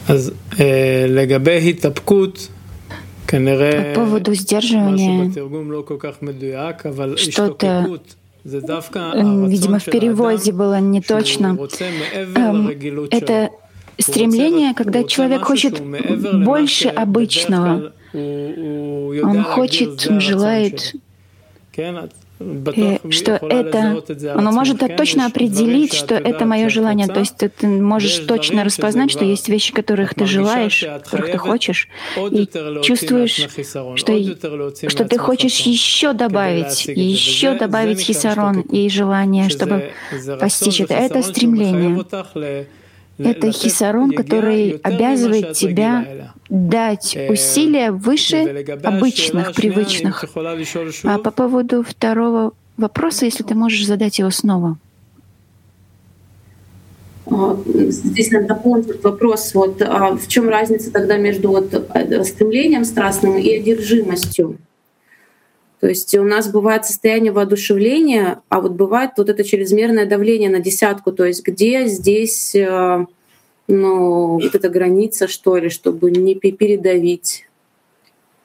По поводу сдерживания, что-то, видимо, в переводе было не точно. Это стремление, когда человек хочет больше обычного. Он хочет, желает, что это, он может точно определить, что это мое желание. То есть ты можешь точно распознать, что есть вещи, которых ты желаешь, которых ты хочешь, и чувствуешь, что ты хочешь еще добавить хисарон и желание, чтобы постичь это. Это стремление. Это хисарон, который обязывает тебя дать усилия выше обычных, привычных. А по поводу второго вопроса, если ты можешь задать его снова. Здесь надо дополнить вопрос. В чем разница тогда между стремлением страстным и одержимостью? То есть у нас бывает состояние воодушевления, а бывает это чрезмерное давление на десятку. То есть где здесь эта граница, что ли, чтобы не передавить?